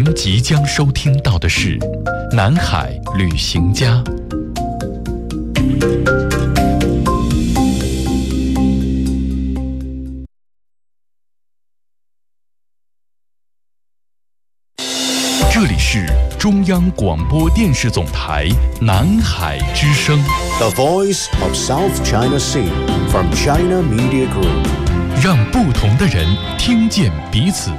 您即将收听到的是《南海旅行家》。这里是中央广播电视总台南海之声 The Voice of South China Sea from China Media Group， 让不同的人听见彼此。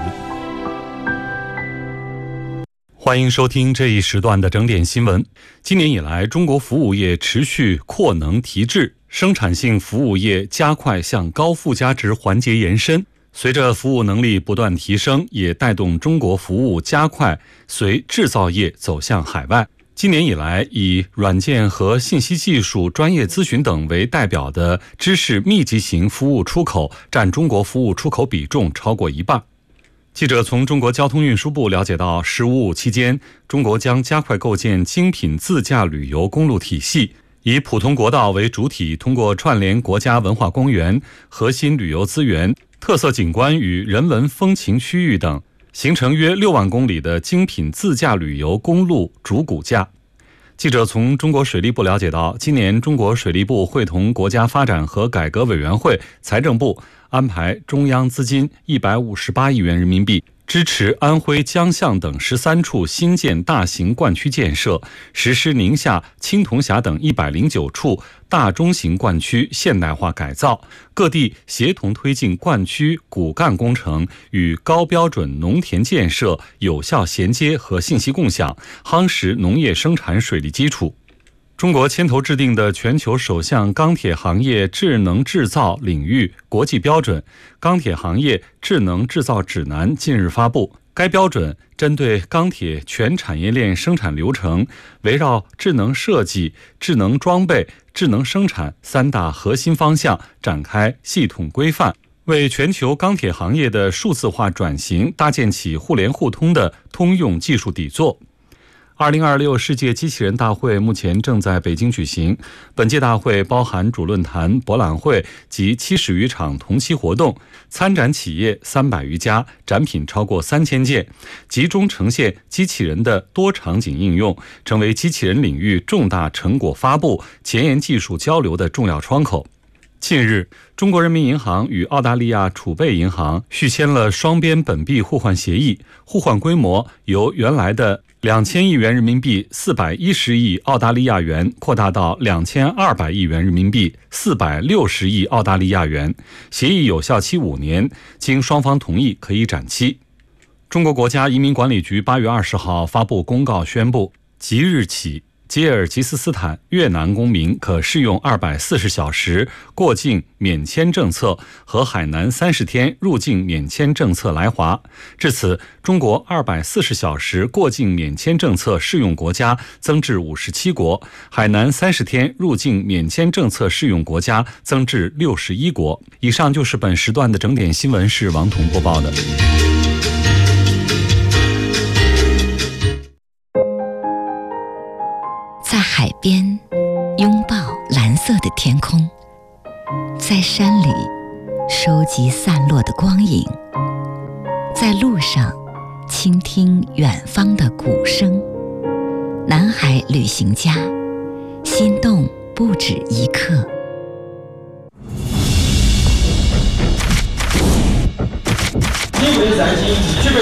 欢迎收听这一时段的整点新闻。今年以来，中国服务业持续扩能提质，生产性服务业加快向高附加值环节延伸。随着服务能力不断提升，也带动中国服务加快随制造业走向海外。今年以来，以软件和信息技术、专业咨询等为代表的知识密集型服务出口占中国服务出口比重超过一半。记者从中国交通运输部了解到，“15+5”期间，中国将加快构建精品自驾旅游公路体系，以普通国道为主体，通过串联国家文化公园、核心旅游资源、特色景观与人文风情区域等，形成约6万公里的精品自驾旅游公路主骨架。记者从中国水利部了解到，今年中国水利部会同国家发展和改革委员会、财政部安排中央资金158亿元人民币，支持安徽、江象等13处新建大型灌区建设，实施宁夏、青铜峡等109处大中型灌区现代化改造，各地协同推进灌区骨干工程与高标准农田建设有效衔接和信息共享，夯实农业生产水利基础。中国牵头制定的全球首项钢铁行业智能制造领域国际标准《钢铁行业智能制造指南》近日发布。该标准针对钢铁全产业链生产流程，围绕智能设计、智能装备、智能生产3大核心方向展开系统规范，为全球钢铁行业的数字化转型搭建起互联互通的通用技术底座。2026世界机器人大会目前正在北京举行，本届大会包含主论坛、博览会及70余场同期活动，参展企业300余家，展品超过3000件，集中呈现机器人的多场景应用，成为机器人领域重大成果发布、前沿技术交流的重要窗口。近日，中国人民银行与澳大利亚储备银行续签了双边本币互换协议，互换规模由原来的2000亿元人民币410亿澳大利亚元扩大到2200亿元人民币460亿澳大利亚元，协议有效期5年，经双方同意可以展期。中国国家移民管理局8月20号发布公告宣布，即日起，吉尔吉斯斯坦、越南公民可适用240小时过境免签政策和海南30天入境免签政策来华。至此，中国240小时过境免签政策适用国家增至57国，海南30天入境免签政策适用国家增至61国。以上就是本时段的整点新闻，是王彤播报的。 在海边拥抱蓝色的天空，在山里收集散落的光影，在路上倾听远方的鼓声。南海旅行家，心动不止一刻。 因为3星只具备